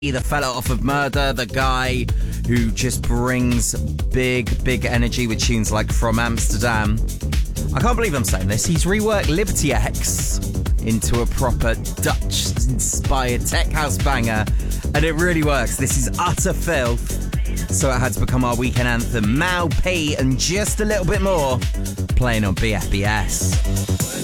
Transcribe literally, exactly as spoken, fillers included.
the fella off of Murder, the guy who just brings big, big energy with tunes like From Amsterdam. I can't believe I'm saying this. He's reworked Liberty X into a proper Dutch-inspired tech house banger, and it really works. This is Utter Filth, so it had to become our weekend anthem. Mau P and just a little bit more, playing on B F B S.